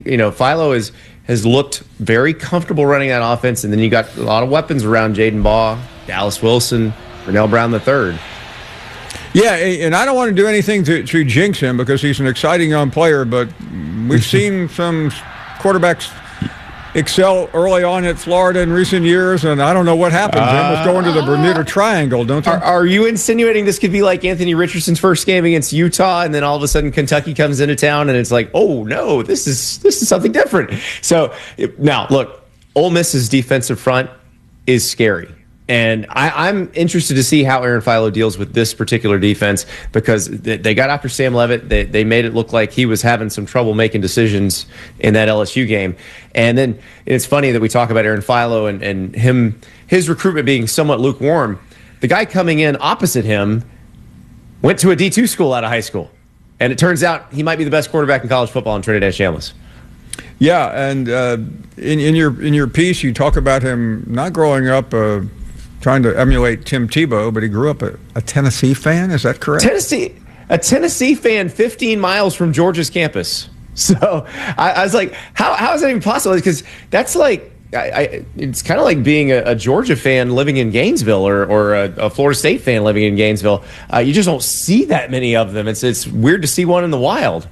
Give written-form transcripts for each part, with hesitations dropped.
Philo has looked very comfortable running that offense, and then you got a lot of weapons around Jaden Baugh, Dallas Wilson, Pernell Brown III. Yeah, and I don't want to do anything to jinx him because he's an exciting young player, but we've seen some quarterbacks excel early on at Florida in recent years, and I don't know what happens. They almost go into the Bermuda Triangle, don't they? Are you insinuating this could be like Anthony Richardson's first game against Utah, and then all of a sudden Kentucky comes into town, and it's like, oh no, this is something different. So now, look, Ole Miss's defensive front is scary. And I'm interested to see how Aaron Philo deals with this particular defense because they got after Sam Levitt. They made it look like he was having some trouble making decisions in that LSU game. And then it's funny that we talk about Aaron Philo and his recruitment being somewhat lukewarm. The guy coming in opposite him went to a D2 school out of high school. And it turns out he might be the best quarterback in college football in Trinidad Chambliss. Yeah, and in your piece, you talk about him not growing up trying to emulate Tim Tebow, but he grew up a Tennessee fan. Is that correct? A Tennessee fan 15 miles from Georgia's campus. So I was like, how is that even possible? Because that's like, it's kind of like being a Georgia fan living in Gainesville or a Florida State fan living in Gainesville. You just don't see that many of them. It's weird to see one in the wild.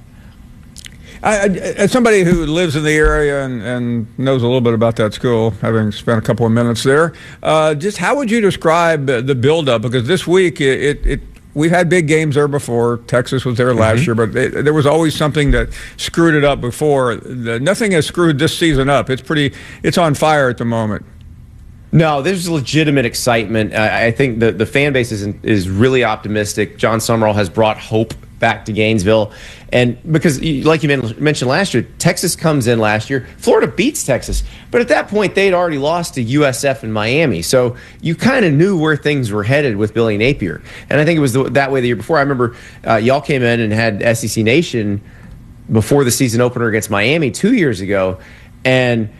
As somebody who lives in the area and knows a little bit about that school, having spent a couple of minutes there, just how would you describe the buildup? Because this week, we've had big games there before. Texas was there last year, but there was always something that screwed it up before. Nothing has screwed this season up. It's on fire at the moment. No, there's legitimate excitement. I think the fan base is really optimistic. John Summerall has brought hope back to Gainesville. And because, like you mentioned last year, Texas comes in last year. Florida beats Texas. But at that point, they'd already lost to USF and Miami. So you kind of knew where things were headed with Billy Napier. And I think it was that way the year before. I remember y'all came in and had SEC Nation before the season opener against Miami 2 years ago. And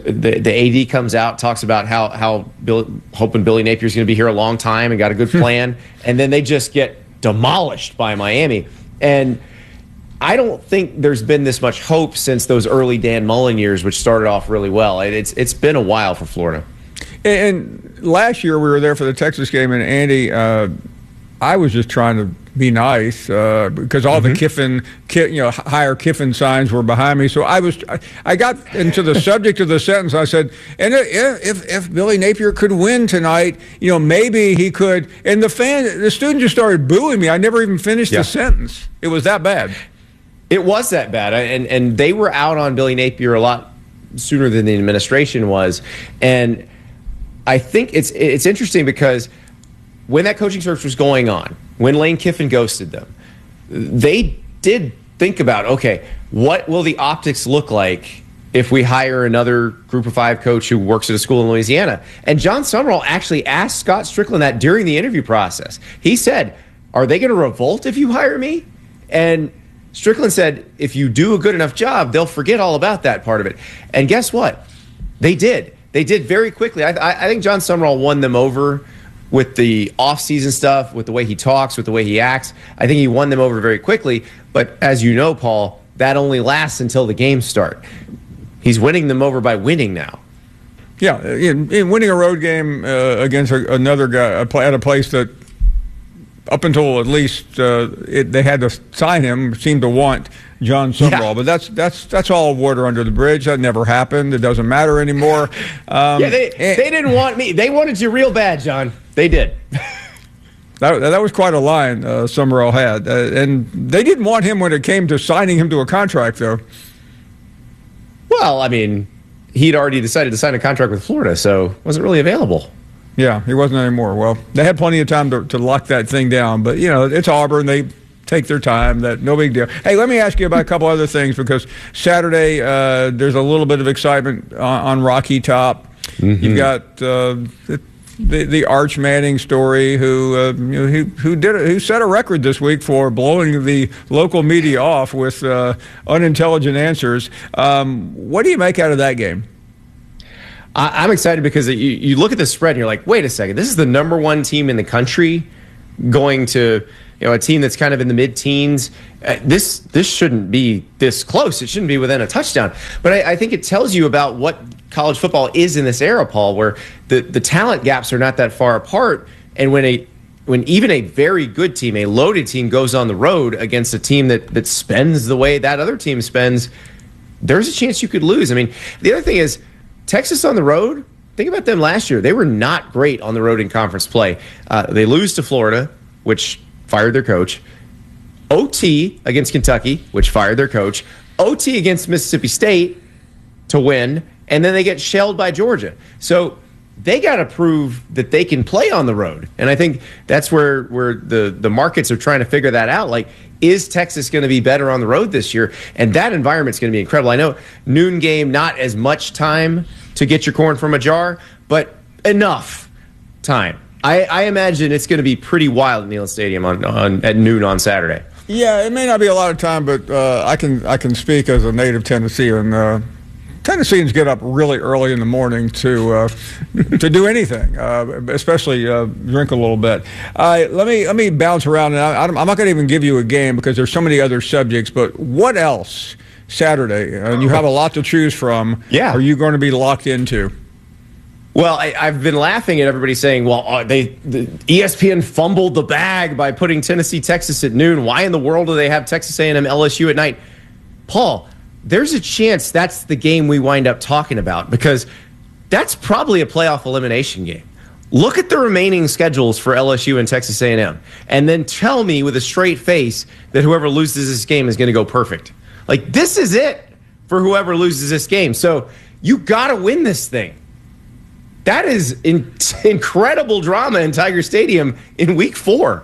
the AD comes out, talks about how hoping Billy Napier's going to be here a long time and got a good plan. And then they just get demolished by Miami. And I don't think there's been this much hope since those early Dan Mullen years, which started off really well. It's been a while for Florida. And last year we were there for the Texas game, and Andy, I was just trying to be nice because all the Kiffin, hire Kiffin signs were behind me. So I got into the subject of the sentence. I said, and if Billy Napier could win tonight, maybe he could. And the student just started booing me. I never even finished the sentence. It was that bad. It was that bad, and they were out on Billy Napier a lot sooner than the administration was. And I think it's interesting because when that coaching search was going on, when Lane Kiffin ghosted them, they did think about, okay, what will the optics look like if we hire another Group of Five coach who works at a school in Louisiana? And John Summerall actually asked Scott Strickland that during the interview process. He said, are they going to revolt if you hire me? And Strickland said, if you do a good enough job, they'll forget all about that part of it. And guess what? They did. They did very quickly. I think John Summerall won them over with the off-season stuff, with the way he talks, with the way he acts. I think he won them over very quickly. But as you know, Paul, that only lasts until the games start. He's winning them over by winning now. Yeah, in winning a road game against another guy at a place that up until at least they had to sign him, seemed to want John Summerall. Yeah. But that's all water under the bridge. That never happened. It doesn't matter anymore. They didn't want me. They wanted you real bad, John. They did. That was quite a line Summerall had. And they didn't want him when it came to signing him to a contract, though. Well, I mean, he'd already decided to sign a contract with Florida, so wasn't really available. Yeah, he wasn't anymore. Well, they had plenty of time to lock that thing down. But, it's Auburn. They take their time. No big deal. Hey, let me ask you about a couple other things because Saturday there's a little bit of excitement on Rocky Top. You've got the Arch Manning story, who set a record this week for blowing the local media off with unintelligent answers. What do you make out of that game? I'm excited because you look at the spread and you're like, wait a second, this is the number one team in the country going to a team that's kind of in the mid-teens. This shouldn't be this close. It shouldn't be within a touchdown. But I think it tells you about what college football is in this era, Paul, where the talent gaps are not that far apart. And when even a very good team, a loaded team, goes on the road against a team that spends the way that other team spends, there's a chance you could lose. I mean, the other thing is Texas on the road. Think about them last year. They were not great on the road in conference play. They lose to Florida, which fired their coach. OT against Kentucky, which fired their coach. OT against Mississippi State to win, and then they get shelled by Georgia. So they got to prove that they can play on the road. And I think that's where the markets are trying to figure that out. Like, is Texas going to be better on the road this year? And that environment's going to be incredible. I know noon game, not as much time to get your corn from a jar, but enough time. I imagine it's going to be pretty wild at Neyland Stadium at noon on Saturday. Yeah, it may not be a lot of time, but I can speak as a native Tennessean. Tennesseans get up really early in the morning to do anything, especially drink a little bit. Let me bounce around, and I'm not going to even give you a game because there's so many other subjects. But what else Saturday? And you have a lot to choose from. Yeah. Are you going to be locked into? Well, I've been laughing at everybody saying, well, the ESPN fumbled the bag by putting Tennessee, Texas at noon. Why in the world do they have Texas A&M, LSU at night? Paul, there's a chance that's the game we wind up talking about because that's probably a playoff elimination game. Look at the remaining schedules for LSU and Texas A&M, and then tell me with a straight face that whoever loses this game is going to go perfect. Like, this is it for whoever loses this game. So you got to win this thing. That is incredible drama in Tiger Stadium in Week 4.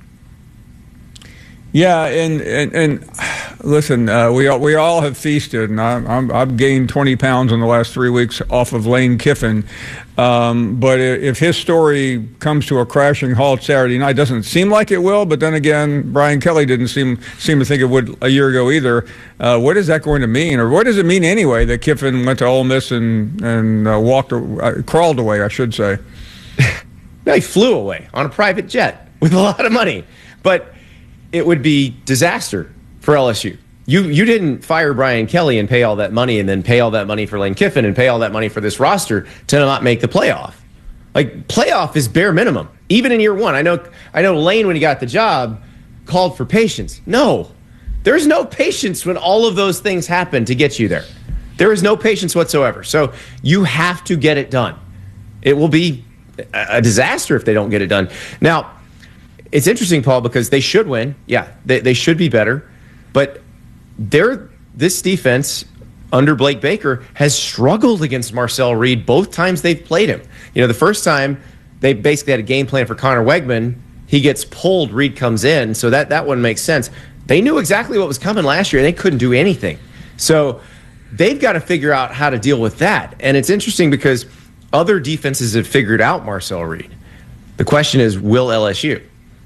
Yeah, and listen, we all have feasted, and I've gained 20 pounds in the last 3 weeks off of Lane Kiffin. But if his story comes to a crashing halt Saturday night, doesn't seem like it will. But then again, Brian Kelly didn't seem to think it would a year ago either. What is that going to mean, or what does it mean anyway that Kiffin went to Ole Miss and crawled away, I should say? No, he flew away on a private jet with a lot of money, but it would be disaster for LSU. You didn't fire Brian Kelly and pay all that money and then pay all that money for Lane Kiffin and pay all that money for this roster to not make the playoff. Like, playoff is bare minimum, even in year one. I know Lane, when he got the job, called for patience. No, there's no patience when all of those things happen to get you there. There is no patience whatsoever. So you have to get it done. It will be a disaster if they don't get it done. Now, it's interesting, Paul, because they should win. Yeah, they should be better. But this defense under Blake Baker has struggled against Marcel Reed both times they've played him. The first time they basically had a game plan for Connor Wegman. He gets pulled, Reed comes in, so that one makes sense. They knew exactly what was coming last year, and they couldn't do anything. So they've got to figure out how to deal with that. And it's interesting because other defenses have figured out Marcel Reed. The question is, will LSU?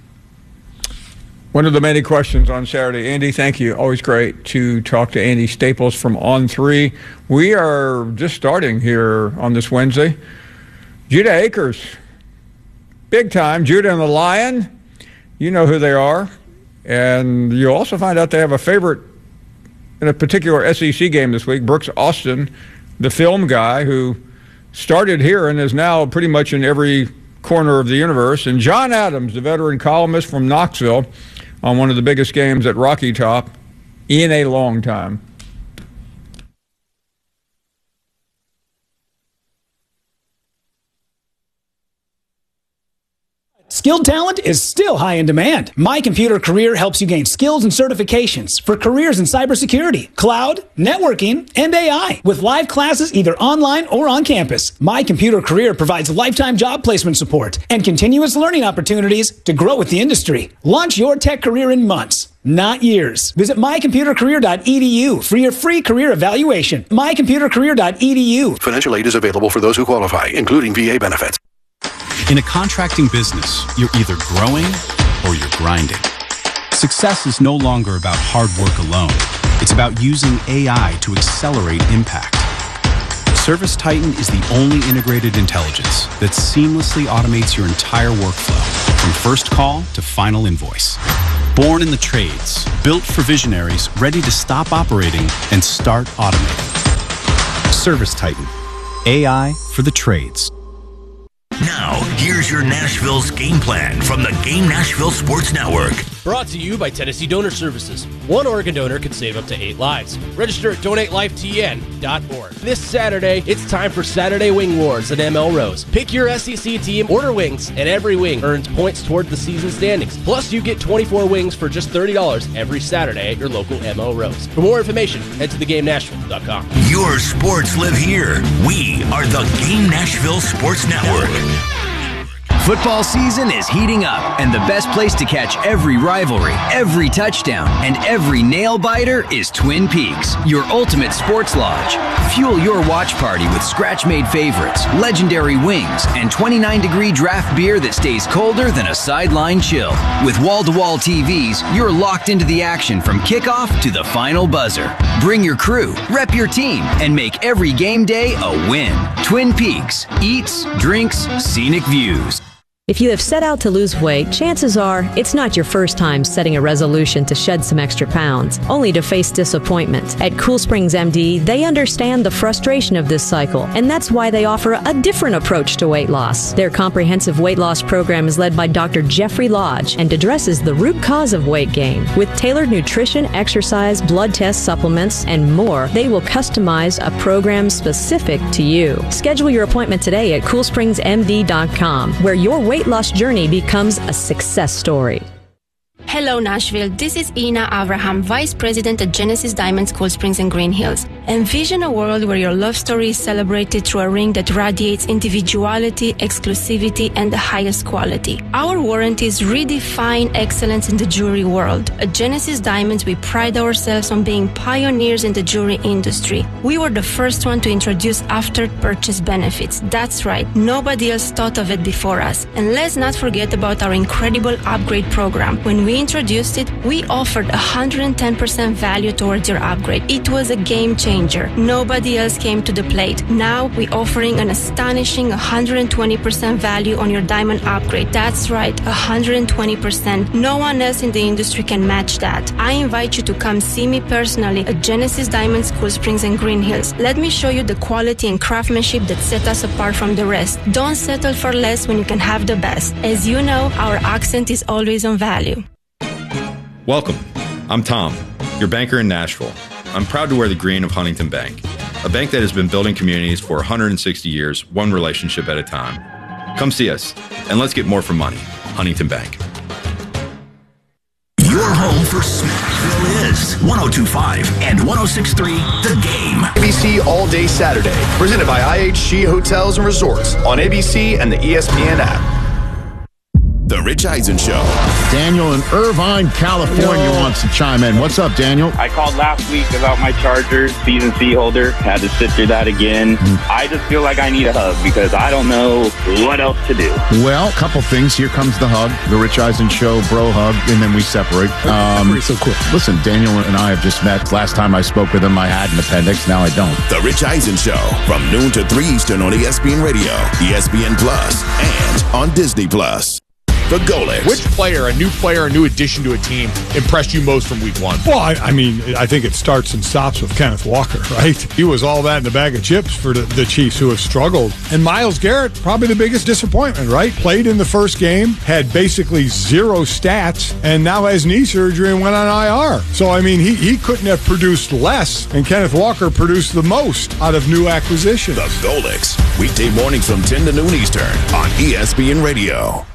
One of the many questions on Saturday. Andy, thank you. Always great to talk to Andy Staples from On3. We are just starting here on this Wednesday. Judah Akers, big time. Judah and the Lion, you know who they are. And you'll also find out they have a favorite in a particular SEC game this week. Brooks Austin, the film guy who started here and is now pretty much in every corner of the universe. And John Adams, the veteran columnist from Knoxville, on one of the biggest games at Rocky Top in a long time. Skilled talent is still high in demand. My Computer Career helps you gain skills and certifications for careers in cybersecurity, cloud, networking, and AI. With live classes either online or on campus, My Computer Career provides lifetime job placement support and continuous learning opportunities to grow with the industry. Launch your tech career in months, not years. Visit mycomputercareer.edu for your free career evaluation. mycomputercareer.edu. Financial aid is available for those who qualify, including VA benefits. In a contracting business, you're either growing or you're grinding. Success is no longer about hard work alone. It's about using AI to accelerate impact. ServiceTitan is the only integrated intelligence that seamlessly automates your entire workflow, from first call to final invoice. Born in the trades, built for visionaries ready to stop operating and start automating. ServiceTitan, AI for the trades. Now, here's your Nashville's game plan from the Game Nashville Sports Network. Brought to you by Tennessee Donor Services. One Oregon donor can save up to 8 lives. Register at DonateLifeTN.org. This Saturday, it's time for Saturday Wing Wars at ML Rose. Pick your SEC team, order wings, and every wing earns points toward the season standings. Plus, you get 24 wings for just $30 every Saturday at your local ML Rose. For more information, head to thegamenashville.com. Your sports live here. We are the Game Nashville Sports Network. Football season is heating up, and the best place to catch every rivalry, every touchdown, and every nail-biter is Twin Peaks, your ultimate sports lodge. Fuel your watch party with scratch-made favorites, legendary wings, and 29-degree draft beer that stays colder than a sideline chill. With wall-to-wall TVs, you're locked into the action from kickoff to the final buzzer. Bring your crew, rep your team, and make every game day a win. Twin Peaks. Eats, drinks, scenic views. If you have set out to lose weight, chances are it's not your first time setting a resolution to shed some extra pounds, only to face disappointment. At Cool Springs MD, they understand the frustration of this cycle, and that's why they offer a different approach to weight loss. Their comprehensive weight loss program is led by Dr. Jeffrey Lodge and addresses the root cause of weight gain. With tailored nutrition, exercise, blood test supplements, and more, they will customize a program specific to you. Schedule your appointment today at CoolSpringsMD.com, where your weight loss journey becomes a success story. Hello, Nashville. This is Ina Abraham, Vice President at Genesis Diamonds, Cool Springs, and Green Hills. Envision a world where your love story is celebrated through a ring that radiates individuality, exclusivity, and the highest quality. Our warranties redefine excellence in the jewelry world. At Genesis Diamonds, we pride ourselves on being pioneers in the jewelry industry. We were the first one to introduce after-purchase benefits. That's right, nobody else thought of it before us. And let's not forget about our incredible upgrade program. When we introduced it, we offered 110% value towards your upgrade. It was a game changer. Nobody else came to the plate. Now we're offering an astonishing 120% value on your diamond upgrade. That's right, 120%. No one else in the industry can match that. I invite you to come see me personally at Genesis Diamonds, Cool Springs, and Green Hills. Let me show you the quality and craftsmanship that set us apart from the rest. Don't settle for less when you can have the best. As you know, our accent is always on value. Welcome. I'm Tom, your banker in Nashville. I'm proud to wear the green of Huntington Bank, a bank that has been building communities for 160 years, one relationship at a time. Come see us, and let's get more for money. Huntington Bank. Your home for Smashville is 102.5 and 106.3 The Game. ABC All Day Saturday, presented by IHG Hotels and Resorts on ABC and the ESPN app. The Rich Eisen Show. Daniel in Irvine, California wants to chime in. What's up, Daniel? I called last week about my Chargers season C holder. Had to sit through that again. I just feel like I need a hug because I don't know what else to do. Well, a couple things. Here comes the hug, the Rich Eisen Show, bro hug, and then we separate. So quick. Listen, Daniel and I have just met. Last time I spoke with him, I had an appendix. Now I don't. The Rich Eisen Show from noon to 3 Eastern on ESPN Radio, ESPN Plus, and on Disney Plus. The Golics. Which player, a new addition to a team, impressed you most from week one? Well, I mean, I think it starts and stops with Kenneth Walker, right? He was all that in a bag of chips for the Chiefs, who have struggled. And Myles Garrett, probably the biggest disappointment, right? Played in the first game, had basically zero stats, and now has knee surgery and went on IR. So, I mean, he couldn't have produced less, and Kenneth Walker produced the most out of new acquisitions. The Golics. Weekday mornings from 10 to noon Eastern on ESPN Radio.